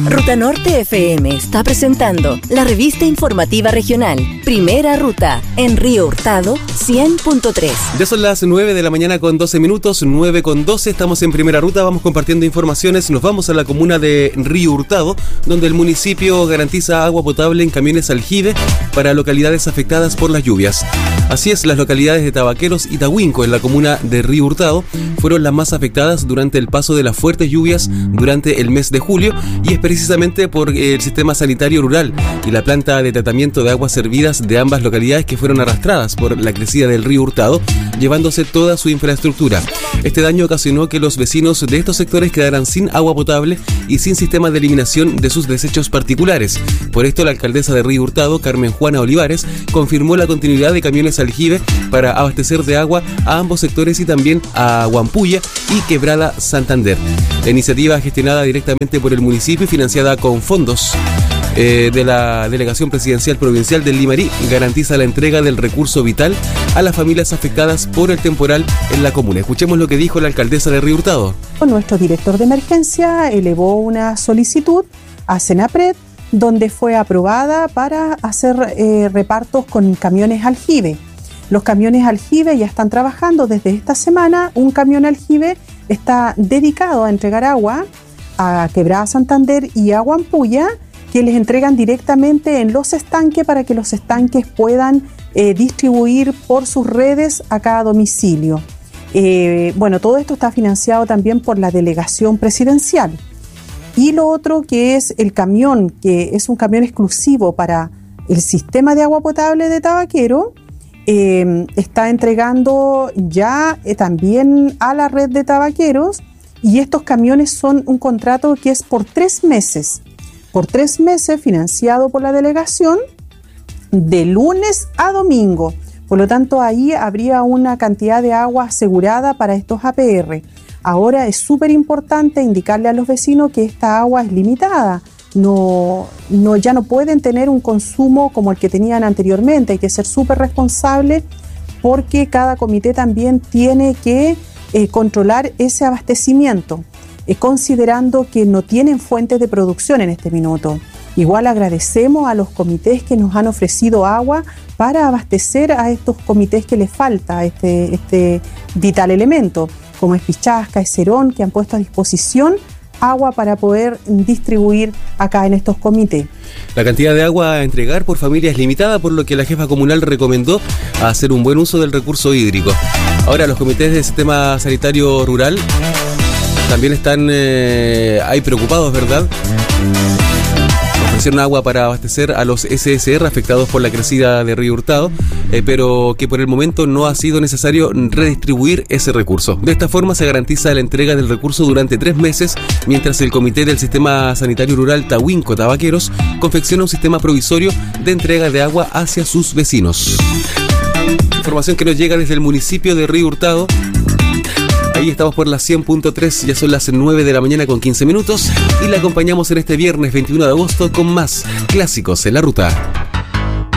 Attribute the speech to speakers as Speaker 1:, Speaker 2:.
Speaker 1: Ruta Norte FM está presentando la revista informativa regional Primera Ruta en Río Hurtado 100.3.
Speaker 2: Ya son las 9 de la mañana con 12 minutos, 9 con 12, estamos en Primera Ruta, vamos compartiendo informaciones, nos vamos a la comuna de Río Hurtado, donde el municipio garantiza agua potable en camiones aljibe para localidades afectadas por las lluvias. Así es, las localidades de Tabaqueros y Tahuinco en la comuna de Río Hurtado fueron las más afectadas durante el paso de las fuertes lluvias durante el mes de julio, y es precisamente por el sistema sanitario rural y la planta de tratamiento de aguas servidas de ambas localidades que fueron arrastradas por la crecida del río Hurtado, llevándose toda su infraestructura. Este daño ocasionó que los vecinos de estos sectores quedaran sin agua potable y sin sistema de eliminación de sus desechos particulares. Por esto, la alcaldesa de Río Hurtado, Carmen Juana Olivares, confirmó la continuidad de camiones aljibe para abastecer de agua a ambos sectores y también a Huampuya y Quebrada Santander. La iniciativa, gestionada directamente por el municipio y financiada con fondos de la Delegación Presidencial Provincial del Limarí, garantiza la entrega del recurso vital a las familias afectadas por el temporal en la comuna. Escuchemos lo que dijo la alcaldesa de Río Hurtado.
Speaker 3: Nuestro director de emergencia elevó una solicitud a Senapred, donde fue aprobada para hacer repartos con camiones aljibe. Los camiones aljibe ya están trabajando desde esta semana. Un camión aljibe está dedicado a entregar agua a Quebrada Santander y a Huampuya, que les entregan directamente en los estanques para que los estanques puedan distribuir por sus redes a cada domicilio. Todo esto está financiado también por la delegación presidencial. Y lo otro, que es el camión, que es un camión exclusivo para el sistema de agua potable de Tabaquero, está entregando ya también a la red de Tabaqueros, y estos camiones son un contrato que es por 3 meses. Por 3 meses, financiado por la delegación, de lunes a domingo. Por lo tanto, ahí habría una cantidad de agua asegurada para estos APR. Ahora es súper importante indicarle a los vecinos que esta agua es limitada. Ya no pueden tener un consumo como el que tenían anteriormente. Hay que ser súper responsable, porque cada comité también tiene que controlar ese abastecimiento, considerando que no tienen fuentes de producción en este minuto. Igual agradecemos a los comités que nos han ofrecido agua para abastecer a estos comités que les falta este vital elemento, como es Pichasca, es Cerón, que han puesto a disposición agua para poder distribuir acá en estos comités.
Speaker 2: La cantidad de agua a entregar por familia es limitada, por lo que la jefa comunal recomendó hacer un buen uso del recurso hídrico. Ahora, los comités del sistema sanitario rural también están ahí preocupados, ¿verdad? Ofrecieron agua para abastecer a los SSR afectados por la crecida de Río Hurtado, pero que por el momento no ha sido necesario redistribuir ese recurso. De esta forma se garantiza la entrega del recurso durante 3 meses, mientras el comité del sistema sanitario rural Tahuinco Tabaqueros confecciona un sistema provisorio de entrega de agua hacia sus vecinos. Información que nos llega desde el municipio de Río Hurtado. Ahí estamos por la 100.3, ya son las 9 de la mañana con 15 minutos y la acompañamos en este viernes 21 de agosto con más clásicos en la ruta.